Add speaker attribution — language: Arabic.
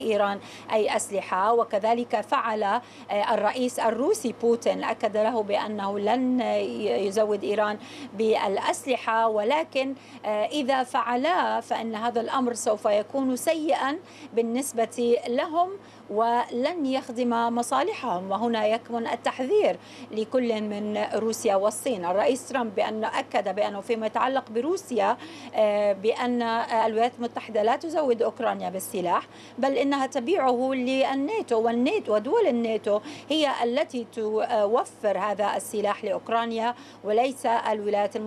Speaker 1: إيران أي أسلحة. وكذلك فعل الرئيس الروسي بوتين، أكد له بأنه لن يزود إيران بالأسلحة، ولكن إذا فعلا فإن هذا الأمر سوف يكون سيئا بالنسبة لهم ولن يخدم مصالحهم. وهنا يكمن التحذير لكل من روسيا والصين. الرئيس ترامب أكد بأنه فيما يتعلق بروسيا بأن الولايات المتحدة لا تزود أوكرانيا بالسلاح، بل إنها تبيعه للناتو، والناتو ودول الناتو هي التي توفر هذا السلاح لأوكرانيا وليس الولايات المتحدة.